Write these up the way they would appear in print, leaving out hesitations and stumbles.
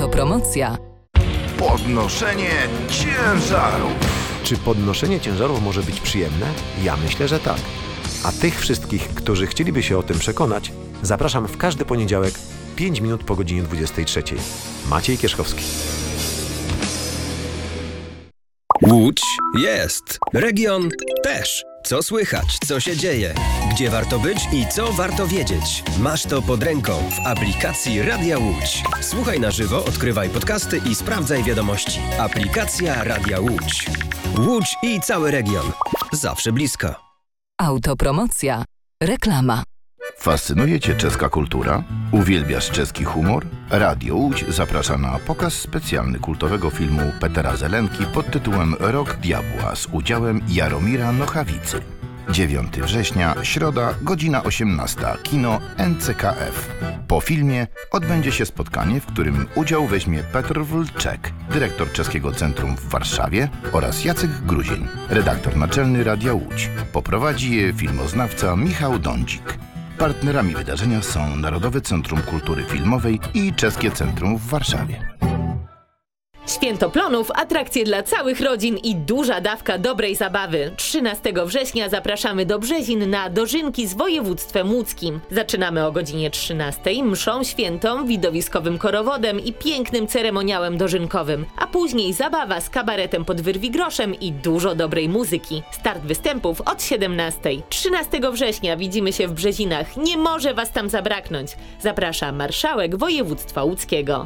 Autopromocja. Podnoszenie ciężarów. Czy podnoszenie ciężarów może być przyjemne? Ja myślę, że tak. A tych wszystkich, którzy chcieliby się o tym przekonać, zapraszam w każdy poniedziałek 5 minut po godzinie 23. Maciej Kierzkowski. Łódź jest. Region też. Co słychać, co się dzieje, gdzie warto być i co warto wiedzieć. Masz to pod ręką w aplikacji Radia Łódź. Słuchaj na żywo, odkrywaj podcasty i sprawdzaj wiadomości. Aplikacja Radia Łódź. Łódź i cały region. Zawsze blisko. Autopromocja. Reklama. Fascynuje Cię czeska kultura? Uwielbiasz czeski humor? Radio Łódź zaprasza na pokaz specjalny kultowego filmu Petera Zelenki pod tytułem Rok Diabła z udziałem Jaromira Nochawicy. 9 września, środa, godzina 18, kino NCKF. Po filmie odbędzie się spotkanie, w którym udział weźmie Petr Wlczek, dyrektor Czeskiego Centrum w Warszawie, oraz Jacek Gruzień, redaktor naczelny Radia Łódź. Poprowadzi je filmoznawca Michał Dądzik. Partnerami wydarzenia są Narodowe Centrum Kultury Filmowej i Czeskie Centrum w Warszawie. Święto Plonów, atrakcje dla całych rodzin i duża dawka dobrej zabawy. 13 września zapraszamy do Brzezin na dożynki z województwem łódzkim. Zaczynamy o godzinie 13, mszą świętą, widowiskowym korowodem i pięknym ceremoniałem dożynkowym. A później zabawa z kabaretem pod Wyrwigroszem i dużo dobrej muzyki. Start występów od 17. 13 września widzimy się w Brzezinach. Nie może Was tam zabraknąć. Zaprasza marszałek województwa łódzkiego.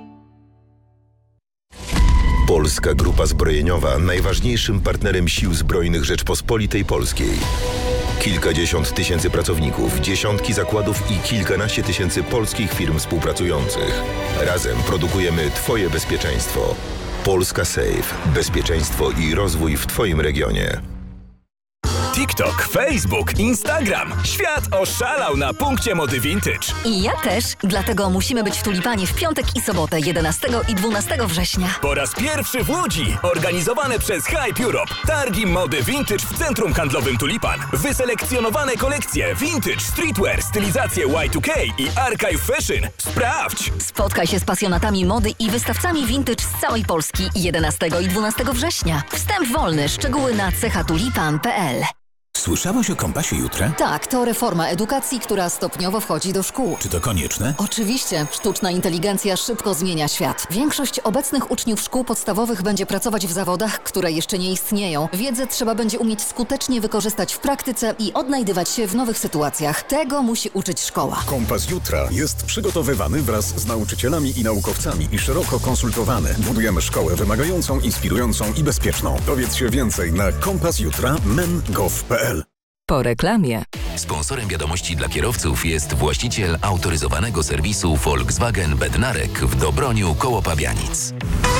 Polska Grupa Zbrojeniowa, najważniejszym partnerem Sił Zbrojnych Rzeczpospolitej Polskiej. Kilkadziesiąt tysięcy pracowników, dziesiątki zakładów i kilkanaście tysięcy polskich firm współpracujących. Razem produkujemy Twoje bezpieczeństwo. Polska Safe. Bezpieczeństwo i rozwój w Twoim regionie. TikTok, Facebook, Instagram. Świat oszalał na punkcie mody vintage. I ja też, dlatego musimy być w Tulipanie w piątek i sobotę 11 i 12 września. Po raz pierwszy w Łodzi, organizowane przez Hype Europe. Targi mody vintage w centrum handlowym Tulipan. Wyselekcjonowane kolekcje vintage, streetwear, stylizacje Y2K i archive fashion. Sprawdź! Spotkaj się z pasjonatami mody i wystawcami vintage z całej Polski 11 i 12 września. Wstęp wolny, szczegóły na cechatulipan.pl. Słyszałeś o Kompasie Jutra? Tak, to reforma edukacji, która stopniowo wchodzi do szkół. Czy to konieczne? Oczywiście. Sztuczna inteligencja szybko zmienia świat. Większość obecnych uczniów szkół podstawowych będzie pracować w zawodach, które jeszcze nie istnieją. Wiedzę trzeba będzie umieć skutecznie wykorzystać w praktyce i odnajdywać się w nowych sytuacjach. Tego musi uczyć szkoła. Kompas Jutra jest przygotowywany wraz z nauczycielami i naukowcami i szeroko konsultowany. Budujemy szkołę wymagającą, inspirującą i bezpieczną. Dowiedz się więcej na kompasjutra.men.gov.pl. Po reklamie. Sponsorem wiadomości dla kierowców jest właściciel autoryzowanego serwisu Volkswagen Bednarek w Dobroniu koło Pabianic.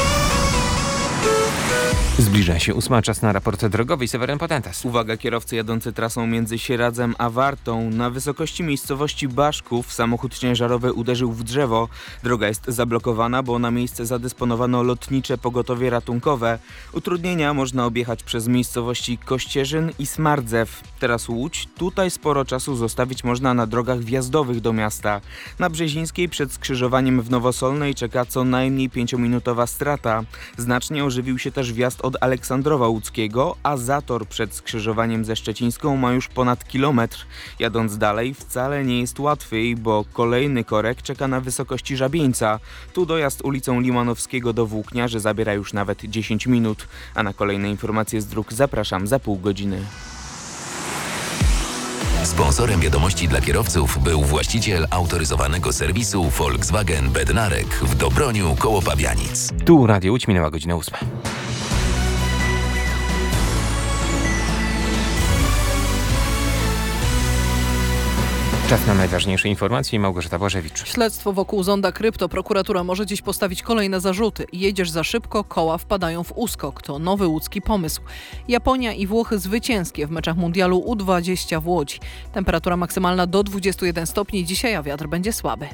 Zbliża się 8, czas na raport drogowy. Seweryn Potentas. Uwaga, kierowcy jadący trasą między Sieradzem a Wartą. Na wysokości miejscowości Baszków samochód ciężarowy uderzył w drzewo. Droga jest zablokowana, bo na miejsce zadysponowano lotnicze pogotowie ratunkowe. Utrudnienia można objechać przez miejscowości Kościerzyn i Smardzew. Teraz Łódź. Tutaj sporo czasu zostawić można na drogach wjazdowych do miasta. Na Brzezińskiej przed skrzyżowaniem w Nowosolnej czeka co najmniej 5-minutowa strata. Znacznie ożywił się też wjazd od Aleksandrowa Łódzkiego, a zator przed skrzyżowaniem ze Szczecińską ma już ponad kilometr. Jadąc dalej wcale nie jest łatwiej, bo kolejny korek czeka na wysokości Żabieńca. Tu dojazd ulicą Limanowskiego do Włókniarzy zabiera już nawet 10 minut. A na kolejne informacje z dróg zapraszam za pół godziny. Sponsorem wiadomości dla kierowców był właściciel autoryzowanego serwisu Volkswagen Bednarek w Dobroniu koło Pabianic. Tu Radio Łódź, minęła godzina 8. Czas na najważniejsze informacje. Małgorzata Błażewicz. Śledztwo wokół zonda krypto. Prokuratura może dziś postawić kolejne zarzuty. Jedziesz za szybko, koła wpadają w uskok. To nowy łódzki pomysł. Japonia i Włochy zwycięskie w meczach mundialu U20 w Łodzi. Temperatura maksymalna do 21 stopni. Dzisiaj, a wiatr będzie słaby.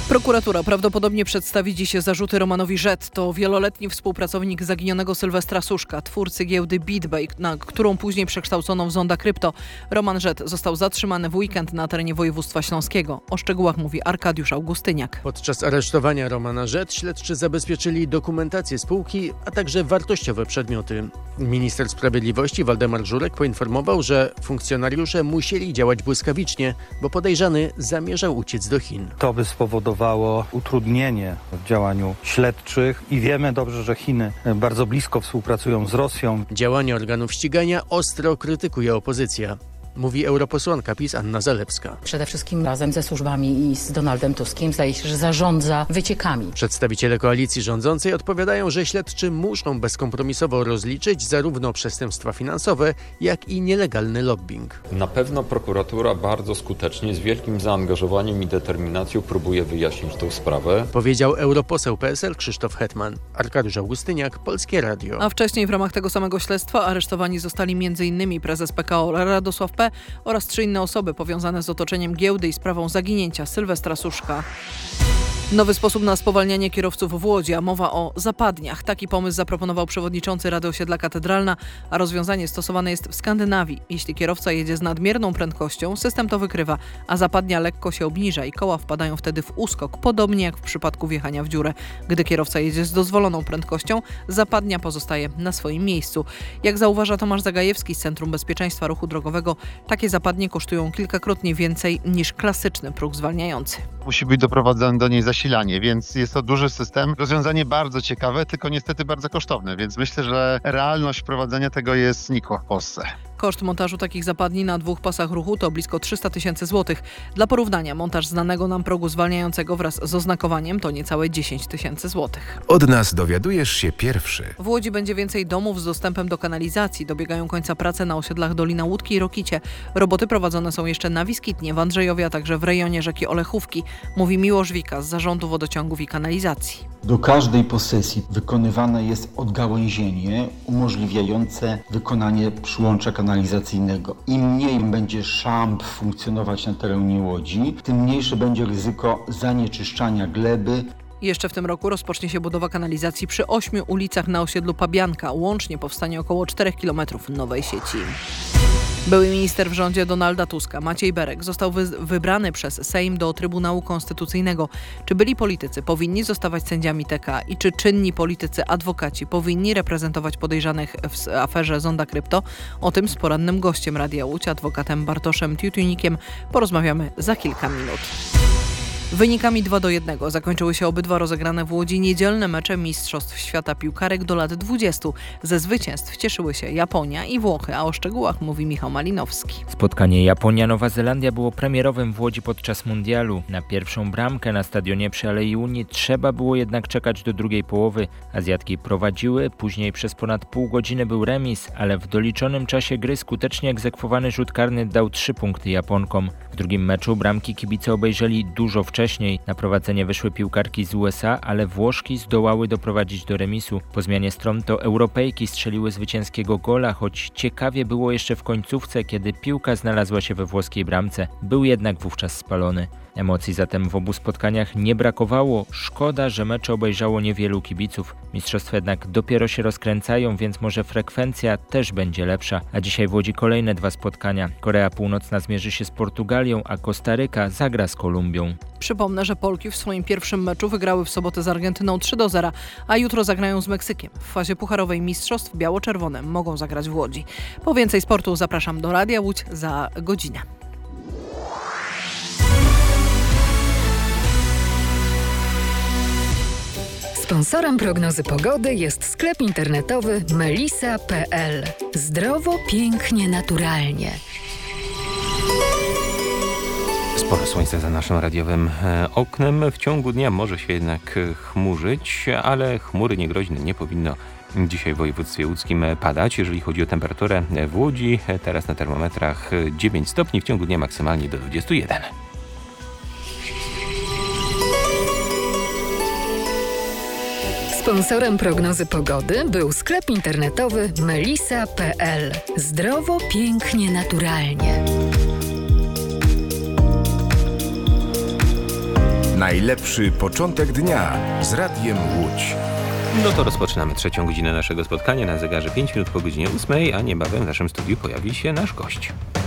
Prokuratura prawdopodobnie przedstawi dziś zarzuty Romanowi Rzet. To wieloletni współpracownik zaginionego Sylwestra Suszka, twórcy giełdy BitBay, na którą później przekształcono w Zonda Krypto. Roman Rzet został zatrzymany w weekend na terenie województwa śląskiego. O szczegółach mówi Arkadiusz Augustyniak. Podczas aresztowania Romana Rzet śledczy zabezpieczyli dokumentację spółki, a także wartościowe przedmioty. Minister Sprawiedliwości Waldemar Żurek poinformował, że funkcjonariusze musieli działać błyskawicznie, bo podejrzany zamierzał uciec do Chin. To by spowodowało utrudnienie w działaniu śledczych i wiemy dobrze, że Chiny bardzo blisko współpracują z Rosją. Działania organów ścigania ostro krytykuje opozycja. Mówi europosłanka PiS Anna Zalewska. Przede wszystkim razem ze służbami i z Donaldem Tuskiem zdaje się, że zarządza wyciekami. Przedstawiciele koalicji rządzącej odpowiadają, że śledczy muszą bezkompromisowo rozliczyć zarówno przestępstwa finansowe, jak i nielegalny lobbying. Na pewno prokuratura bardzo skutecznie, z wielkim zaangażowaniem i determinacją próbuje wyjaśnić tę sprawę. Powiedział europoseł PSL Krzysztof Hetman. Arkadiusz Augustyniak, Polskie Radio. A wcześniej w ramach tego samego śledztwa aresztowani zostali m.in. prezes PKO Radosław P. oraz 3 inne osoby powiązane z otoczeniem giełdy i sprawą zaginięcia Sylwestra Suszka. Nowy sposób na spowalnianie kierowców w Łodzi, a mowa o zapadniach. Taki pomysł zaproponował przewodniczący Rady Osiedla Katedralna, a rozwiązanie stosowane jest w Skandynawii. Jeśli kierowca jedzie z nadmierną prędkością, system to wykrywa, a zapadnia lekko się obniża i koła wpadają wtedy w uskok, podobnie jak w przypadku wjechania w dziurę. Gdy kierowca jedzie z dozwoloną prędkością, zapadnia pozostaje na swoim miejscu. Jak zauważa Tomasz Zagajewski z Centrum Bezpieczeństwa Ruchu Drogowego, takie zapadnie kosztują kilkakrotnie więcej niż klasyczny próg zwalniający. Musi być doprowadzone do niej zasilanie, więc jest to duży system. Rozwiązanie bardzo ciekawe, tylko niestety bardzo kosztowne, więc myślę, że realność wprowadzenia tego jest znikła w Polsce. Koszt montażu takich zapadni na 2 pasach ruchu to blisko 300 000 złotych. Dla porównania montaż znanego nam progu zwalniającego wraz z oznakowaniem to niecałe 10 000 złotych. Od nas dowiadujesz się pierwszy. W Łodzi będzie więcej domów z dostępem do kanalizacji. Dobiegają końca prace na osiedlach Dolina Łódki i Rokicie. Roboty prowadzone są jeszcze na Wiskitnie, w Andrzejowie, a także w rejonie rzeki Olechówki, mówi Miłosz Wika z Zarządu Wodociągów i Kanalizacji. Do każdej posesji wykonywane jest odgałęzienie umożliwiające wykonanie przyłącza kanalizacyjnego. Im mniej będzie szamb funkcjonować na terenie Łodzi, tym mniejsze będzie ryzyko zanieczyszczania gleby. Jeszcze w tym roku rozpocznie się budowa kanalizacji przy 8 ulicach na osiedlu Pabianka. Łącznie powstanie około 4 km nowej sieci. Były minister w rządzie Donalda Tuska, Maciej Berek, został wybrany przez Sejm do Trybunału Konstytucyjnego. Czy byli politycy powinni zostawać sędziami TK i czy czynni politycy adwokaci powinni reprezentować podejrzanych w aferze Zonda Krypto? O tym z porannym gościem Radia Łódź, adwokatem Bartoszem Tiutunikiem, porozmawiamy za kilka minut. Wynikami 2-1 zakończyły się obydwa rozegrane w Łodzi niedzielne mecze Mistrzostw Świata Piłkarek do lat 20. Ze zwycięstw cieszyły się Japonia i Włochy, a o szczegółach mówi Michał Malinowski. Spotkanie Japonia-Nowa Zelandia było premierowym w Łodzi podczas mundialu. Na pierwszą bramkę na stadionie przy Alei Unii trzeba było jednak czekać do drugiej połowy. Azjatki prowadziły, później przez ponad pół godziny był remis, ale w doliczonym czasie gry skutecznie egzekwowany rzut karny dał 3 punkty Japonkom. W drugim meczu bramki kibice obejrzeli dużo wcześniej. Na prowadzenie wyszły piłkarki z USA, ale Włoszki zdołały doprowadzić do remisu. Po zmianie stron to Europejki strzeliły zwycięskiego gola, choć ciekawie było jeszcze w końcówce, kiedy piłka znalazła się we włoskiej bramce. Był jednak wówczas spalony. Emocji zatem w obu spotkaniach nie brakowało. Szkoda, że mecze obejrzało niewielu kibiców. Mistrzostwa jednak dopiero się rozkręcają, więc może frekwencja też będzie lepsza. A dzisiaj w Łodzi kolejne 2 spotkania. Korea Północna zmierzy się z Portugalią, a Kostaryka zagra z Kolumbią. Przypomnę, że Polki w swoim pierwszym meczu wygrały w sobotę z Argentyną 3-0, a jutro zagrają z Meksykiem. W fazie pucharowej mistrzostw biało-czerwone mogą zagrać w Łodzi. Po więcej sportu zapraszam do Radia Łódź za godzinę. Sponsorem prognozy pogody jest sklep internetowy melisa.pl. Zdrowo, pięknie, naturalnie. Sporo słońca za naszym radiowym oknem. W ciągu dnia może się jednak chmurzyć, ale chmury niegroźne nie powinno dzisiaj w województwie łódzkim padać. Jeżeli chodzi o temperaturę w Łodzi, teraz na termometrach 9 stopni, w ciągu dnia maksymalnie do 21. Sponsorem prognozy pogody był sklep internetowy melisa.pl. Zdrowo, pięknie, naturalnie. Najlepszy początek dnia z Radiem Łódź. No to rozpoczynamy trzecią godzinę naszego spotkania. Na zegarze 5 minut po godzinie 8, a niebawem w naszym studiu pojawi się nasz gość.